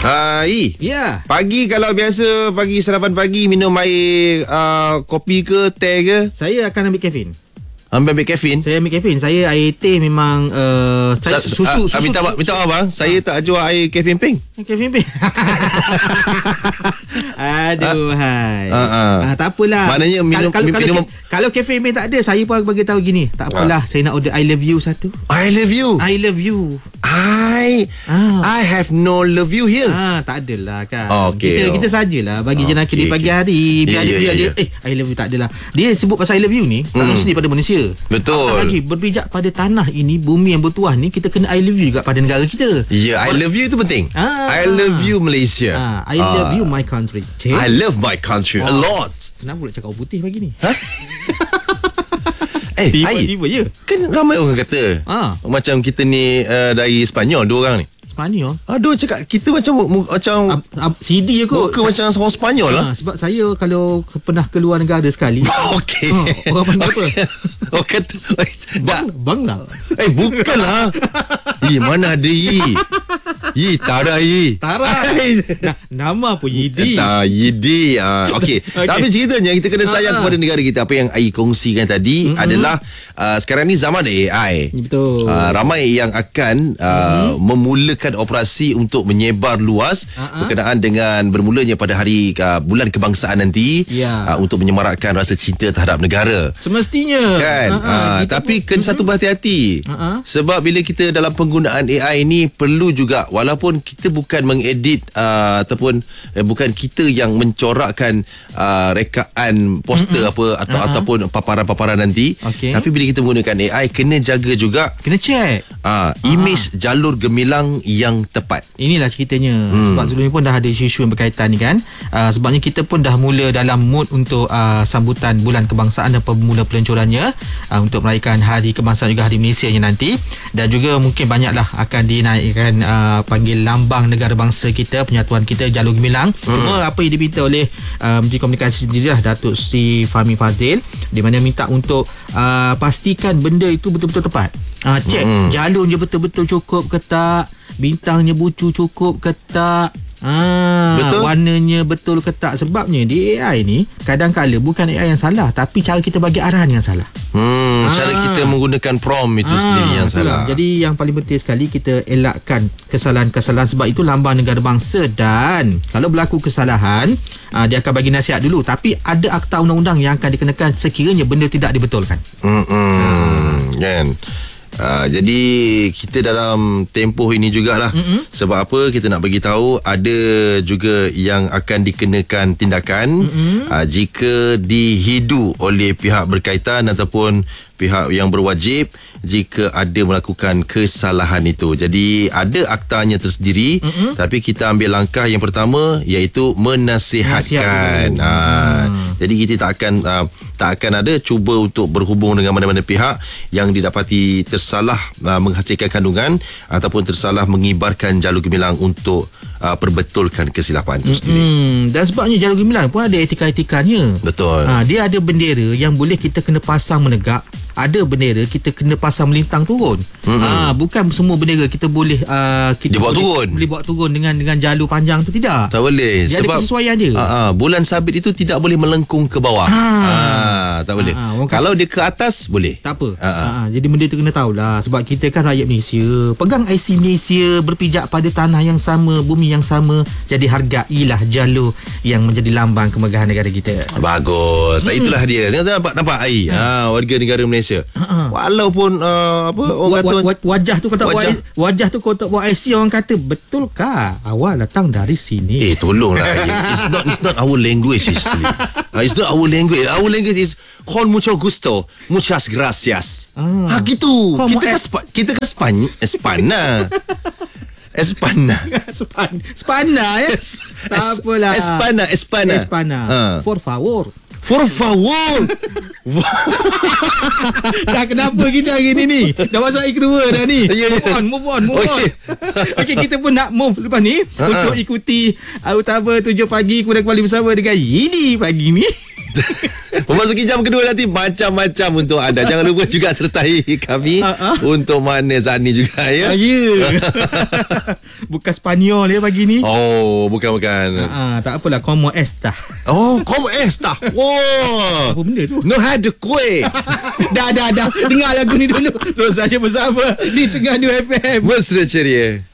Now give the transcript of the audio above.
Ya. Pagi kalau biasa sarapan pagi minum air kopi ke teh ke? Saya akan ambil kafein. Ambil kafein? Saya ambil kafein. Saya air teh memang susu. Minta maaf bang, saya tak jual air kafein pink. Kafein pink. Aduh hai. Tak apalah. Maknanya kalau kafein pink tak ada, saya pun bagi tahu gini. Tak apalah, saya nak order I love you satu. I love you. I love you. I have no love you here. Tak adalah kan. Kita sajalah bagi jenaka di pagi hari. Biar dia I love you tak adalah. Dia sebut pasal I love you ni tak mesti pada Malaysia. Betul. Apatah lagi berpijak pada tanah ini, bumi yang bertuah ni, kita kena I love you juga pada negara kita. I love you tu penting. I love you Malaysia. I love you my country. I love my country a lot. Kenapa pula cakap putih pagi ni? Tiba-tiba je. Kan ramai orang kata macam kita ni dari Sepanyol, dua orang ni. Sepanyol? Aduh, cakap kita macam CD je kot. Muka macam orang Sepanyol lah. Sebab saya kalau pernah keluar negara sekali. Okey. Orang panggil apa? Orang kata Bangla. Bukanlah. Mana ada Tara nama apa Yidi? Yidi. Okey. Tapi ceritanya kita kena sayang kepada negara kita. Apa yang Ai kongsikan tadi adalah sekarang ni zaman AI. Betul. Ramai yang akan memulakan operasi untuk menyebar luas berkenaan dengan bermulanya pada hari bulan kebangsaan nanti untuk menyemarakkan rasa cinta terhadap negara. Semestinya kan. Tapi kena satu berhati-hati. Sebab bila kita dalam penggunaan AI ni perlu juga, walaupun kita bukan mengedit ataupun bukan kita yang mencorakkan rekaan poster ataupun paparan-paparan nanti, tapi bila kita menggunakan AI kena jaga juga, kena check image jalur gemilang yang tepat. Inilah ceritanya. Sebab sebelum ni pun dah ada isu-isu yang berkaitan ni kan. Sebabnya kita pun dah mula dalam mood untuk sambutan bulan kebangsaan dan pemula peluncurannya untuk meraihkan hari kebangsaan juga hari Malaysia nanti. Dan juga mungkin banyaklah akan dinaikkan panggil lambang negara bangsa kita, penyatuan kita, jalur gemilang. Apa yang diminta oleh Menteri Komunikasi sendirilah, Datuk Seri Fahmi Fadzil, di mana minta untuk pastikan benda itu betul-betul tepat. Cek jalurnya betul-betul cukup ke tak, bintangnya bucu cukup ke tak, betul? Warnanya betul ke tak. Sebabnya di AI ni kadang-kala bukan AI yang salah, tapi cara kita bagi arahan yang salah. Cara kita menggunakan prompt itu sendiri yang salah. Jadi yang paling penting sekali kita elakkan kesalahan-kesalahan, sebab itu lambang negara bangsa. Dan kalau berlaku kesalahan, dia akan bagi nasihat dulu, tapi ada akta undang-undang yang akan dikenakan sekiranya benda tidak dibetulkan. Kan. Jadi kita dalam tempoh ini jugalah. Sebab apa, kita nak bagi tahu ada juga yang akan dikenakan tindakan jika dihidu oleh pihak berkaitan ataupun pihak yang berwajib jika ada melakukan kesalahan itu. Jadi ada aktanya tersendiri, tapi kita ambil langkah yang pertama iaitu menasihatkan. Jadi kita tak akan ada cuba untuk berhubung dengan mana-mana pihak yang didapati tersalah menghasilkan kandungan ataupun tersalah mengibarkan jalur gemilang untuk perbetulkan kesilapan itu sendiri. Dan sebabnya jalur gemilang pun ada etika-etikanya. Betul. Dia ada bendera yang boleh kita kena pasang menegak, ada bendera kita kena pasang melintang turun. Bukan semua bendera kita boleh kita boleh bawa turun dengan jalur panjang tu, tidak. Tak boleh. Dia sebab ada kesesuaian dia. Bulan sabit itu tidak boleh melengkung ke bawah. Tak boleh. Kalau dia ke atas boleh. Tak apa. Jadi benda tu kena tahulah, sebab kita kan rakyat Malaysia, pegang IC Malaysia, berpijak pada tanah yang sama, bumi yang sama. Jadi hargailah jalur yang menjadi lambang kemegahan negara kita. Bagus. Itulah dia. Nampak ai. Warga negara Malaysia. Walaupun wajah tu kau tak buat IC, orang kata betulkah awak datang dari sini? Tolonglah. It's not our language. It's not our language. Our language is con mucho gusto, muchas gracias. Gitu. Kita kan Espana. Espana ya. Tak apalah. Espana. Por favor. Dah kenapa kita hari ni dah masuk hari kedua dah ni. Move on. Okay, kita pun nak move lepas ni untuk ikuti utama 7 pagi, kemudian kembali bersama dengan Yidi pagi ni. Memasuki jam kedua nanti macam-macam untuk anda. Jangan lupa juga sertai kami untuk Mana Zani juga ya. Bukan Spanyol ya pagi ni. Oh, bukan. Tak apalah, como esta. Oh, como esta? Wow. Apa benda tu? No had the kue. Dah. Dengar lagu ni dulu. Terus saja bersama di Tengah 2 FM. Mesra ceria.